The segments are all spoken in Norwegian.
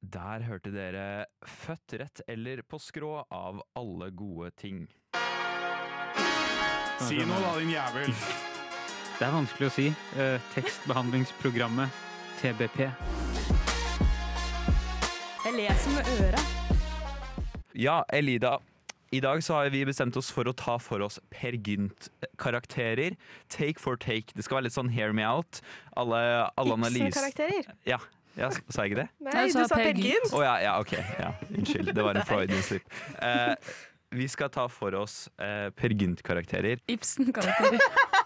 Der hørte dere Født rett eller på skrå av Alle gode ting. Si noe da, din jævel. Det er vanskelig å si. Tekstbehandlingsprogrammet TBP. Jeg leser med øra. Ja, Elida, i dag så har vi bestemt oss for å ta for oss Per Gynt-karakterer. Take for take. Det skal være litt sånn hear me out. Alle analyser. Ibsen-karakterer. Ja, sa jeg ikke det? Nei, du sa Per Gynt. Ja, ok. Ja, unnskyld, det var en Freudian slip. Vi skal ta for oss Per Gynt-karakterer. Ibsen-karakterer.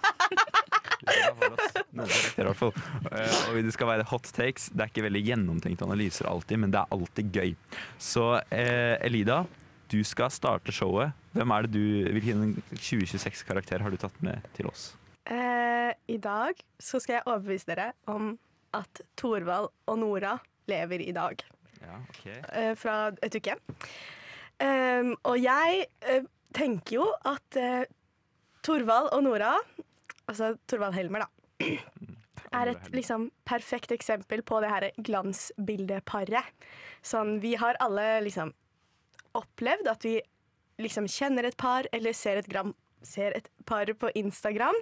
Og det skal være hot takes. Det er ikke veldig gjennomtenkte analyser alltid, men det er alltid gøy. Så Elida, du skal starte showet. Hvilken 2026-karakter har du tatt med til oss? I dag så skal jeg overbevise dere om at Torvald og Nora lever i dag. Ja, ok. Fra et uke. Og jeg tenker jo at Torvald og Nora, altså Torvald Helmer da, er et liksom perfekt eksempel på det her glansbildeparet. Sånn, vi har alle liksom opplevd at vi liksom kjenner et par, eller ser et par på Instagram,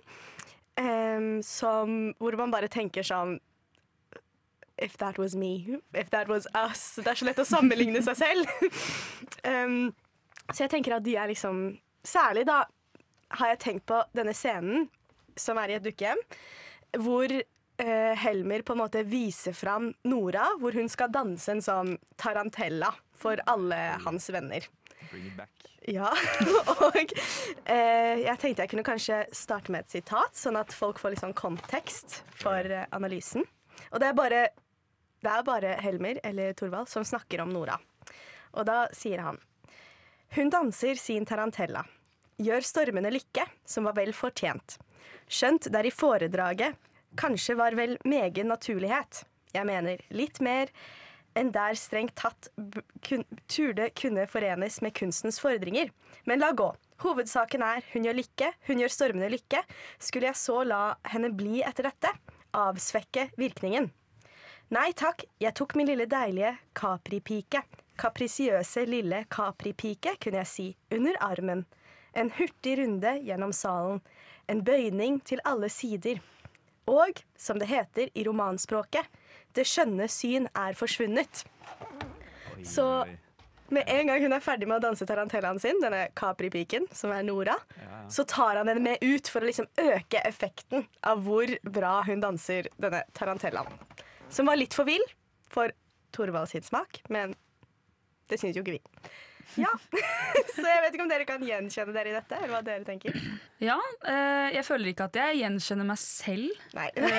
hvor man bare tenker sånn, if that was me, if that was us. Det er så lett å sammenligne seg selv. Så jeg tenker at de er liksom, særlig da har jeg tenkt på denne scenen, som er i et dukkehjem, hvor Helmer på en måte viser fram Nora, hvor hun skal danse en sånn tarantella for alle hans venner. Bring it back. Ja, og jeg tenkte jeg kunne kanskje starte med et sitat, sånn at folk får litt sånn kontekst for analysen. Og det er bare Helmer, eller Torvald, som snakker om Nora. Og da sier han: Hun danser sin tarantella, gjør stormende lykke, som var vel fortjent. Skjønt der i foredraget kanskje var vel megen naturlighet. Jeg mener litt mer enn der strengt tatt turde kunne forenes med kunstens fordringer. Men la gå. Hovedsaken er hun gjør lykke, hun gjør stormende lykke. Skulle jeg så la henne bli etter dette? Avsvekke virkningen. Nei takk, jeg tok min lille deilige Capri-pike. Kaprisiøse lille Capri-pike, kunne jeg si, under armen. En hurtig runde gjennom salen. En bøyning til alle sider. Og, som det heter i romanspråket, det skjønne syn er forsvunnet. Så med en gang hun er ferdig med å danse tarantellaen sin, denne Capri-piken, som er Nora, så tar han henne med ut for å liksom øke effekten av hvor bra hun danser denne tarantellaen. Som var litt for vill for Torvald sin smak, men det synes jo ikke vi. Ja, så jeg vet ikke om dere kan gjenkjenne dere i dette, eller hva dere tenker. Ja, jeg føler ikke at jeg gjenkjenner meg selv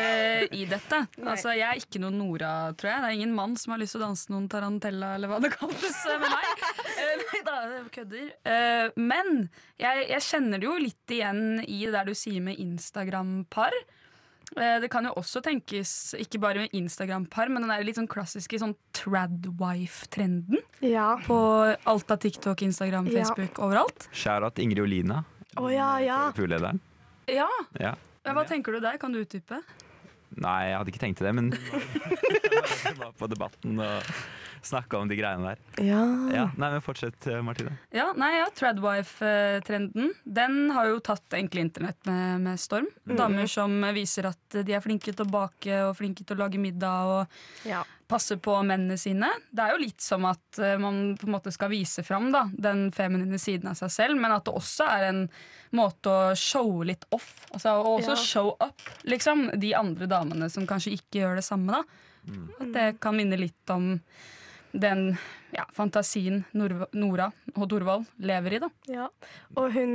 i dette. Altså, jeg er ikke noen Nora, tror jeg. Det er ingen mann som har lyst til å danse noen tarantella, eller hva det kalles med meg. Nei da, kødder. Men jeg kjenner det jo litt igjen i det der du sier med Instagram-par. Det kan jo også tenkes, ikke bare med Instagram-par, men den er litt sånn klassiske sånn tradwife-trenden. Ja. På alt av TikTok, Instagram, Facebook, overalt. Shout-out Ingrid Olina. Ja. Programlederen. Ja. Ja. Hva tenker du der? Kan du utdype? Nei, jeg hadde ikke tenkt det, men jeg var på debatten og snakket om de greiene der. Ja. Nei, men fortsett, Martine. Tradwife-trenden, den har jo tatt egentlig internett med storm. Damer som viser at de er flinke til å bake og flinke til å lage middag og passe på mennene sine. Det er jo litt som at man på en måte skal vise fram da, den feminine siden av seg selv, men at det også er en måte å show litt off, altså, og også show up, liksom, de andre damene som kanskje ikke gjør det samme da. At det kan minne litt om den fantasien Nora og Torvald lever i da. Ja, og hun,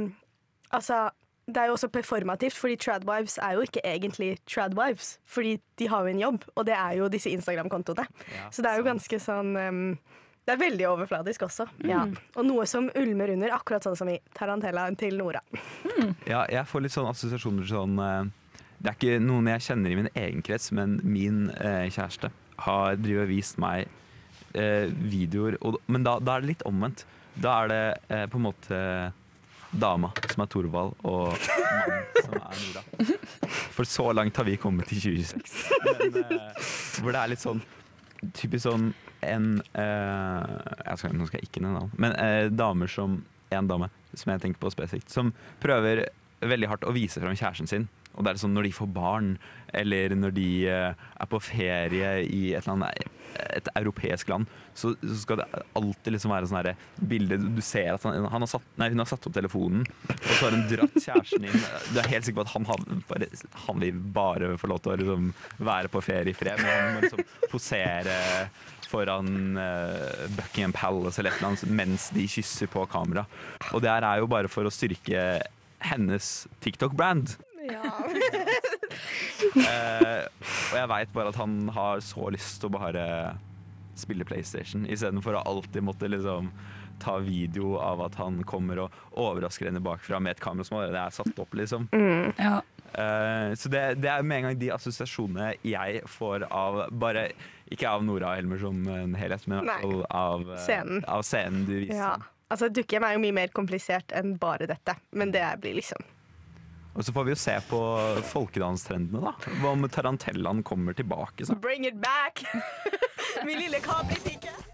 det er jo også performativt, fordi tradwives er jo ikke egentlig tradwives, fordi de har jo en jobb, og det er jo disse Instagram-kontoene. Så det er jo ganske sånn, det er veldig overfladisk også. Og noe som ulmer under, akkurat sånn som i tarantellaen til Nora. Ja, jeg får litt sånn assosiasjoner sånn, det er ikke noen jeg kjenner i min egen krets, men min kjæreste har vist meg videoer, men da er det litt omvendt. Da er det på en måte dama som er Torvald og mannen som er Nora. For så langt har vi kommet til 2026. Men hvor det er litt sånn typisk sånn nå skal jeg ikke nevne navn, men en dame som jeg tenker på spesifikt, som prøver veldig hardt å vise frem kjæresten sin. Og det er sånn når de får barn, eller når de er på ferie i et europeisk land, så skal det alltid liksom være sånn her bilde. Du ser at hun har satt opp telefonen, og så har hun dratt kjæresten inn. Du er helt sikker på at han vil bare få lov til å liksom være på ferie i fred, men han må liksom posere foran Buckingham Palace eller et eller annet mens de kysser på kamera. Og det er jo bare for å styrke hennes TikTok-brand. Ja. Og jeg vet bare at han har så lyst til å bare spille PlayStation, i stedet for å alltid måtte liksom ta video av at han kommer og overrasker henne bakfra med et kamera som allerede er satt opp, liksom. Ja. Så det er med en gang de assosiasjonene jeg får av bare, ikke av Nora og Helmer som en helhet, men i hvert fall av scenen du viser. Ja. Altså, Dukkehjem er jo mye mer komplisert enn bare dette, men det blir liksom. Og så får vi jo se på folkedanstrendene da, om Tarantellaen kommer tilbake. Så. Bring it back! Min lille kapripike!